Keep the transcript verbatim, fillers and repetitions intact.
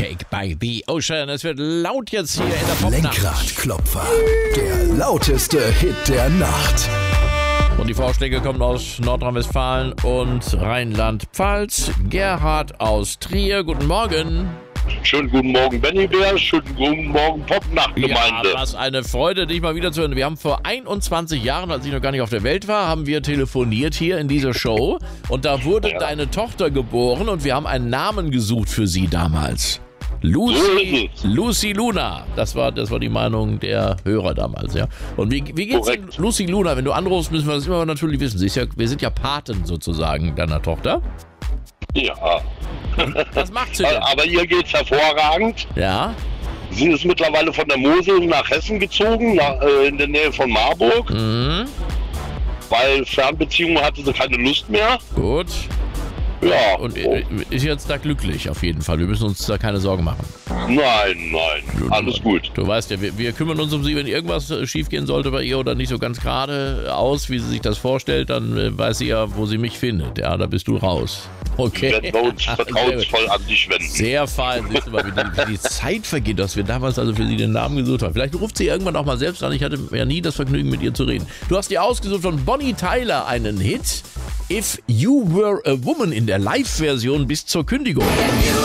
Cake by the Ocean. Es wird laut jetzt hier in der Popnacht. Lenkradklopfer, der lauteste Hit der Nacht. Und die Vorschläge kommen aus Nordrhein-Westfalen und Rheinland-Pfalz. Gerhard aus Trier, guten Morgen. Schönen guten Morgen, Benny Bär. Schönen guten Morgen, Popnachtgemeinde. Ja, was eine Freude, dich mal wieder zu hören. Wir haben vor einundzwanzig Jahren, als ich noch gar nicht auf der Welt war, haben wir telefoniert hier in dieser Show. Und da wurde Ja. deine Tochter geboren und wir haben einen Namen gesucht für sie damals. Lucy, So ist es. Lucy Luna. Das war, das war die Meinung der Hörer damals, ja. Und wie, wie geht's denn Korrekt. Lucy Luna? Wenn du anrufst, müssen wir das immer natürlich wissen. Sie ist ja, wir sind ja Paten sozusagen deiner Tochter. Ja. Was macht sie denn? Aber ihr geht's hervorragend. Ja. Sie ist mittlerweile von der Mosel nach Hessen gezogen, nach, äh, in der Nähe von Marburg. Mhm. Weil Fernbeziehungen hatte sie keine Lust mehr. Gut. Ja. Und äh, ist jetzt da glücklich auf jeden Fall. Wir müssen uns da keine Sorgen machen. Nein, nein. Alles gut. Du weißt ja, wir, wir kümmern uns um sie, wenn irgendwas äh, schiefgehen sollte bei ihr oder nicht so ganz gerade aus, wie sie sich das vorstellt, dann äh, weiß sie ja, wo sie mich findet. Ja, da bist du raus. Okay. Werden wir uns vertrauensvoll an dich wenden. Sehr fein. Siehst du mal, wie die, wie die Zeit vergeht, dass wir damals also für sie den Namen gesucht haben. Vielleicht ruft sie irgendwann auch mal selbst an. Ich hatte ja nie das Vergnügen, mit ihr zu reden. Du hast dir ausgesucht von Bonnie Tyler einen Hit. If You Were a Woman in der Live-Version bis zur Kündigung.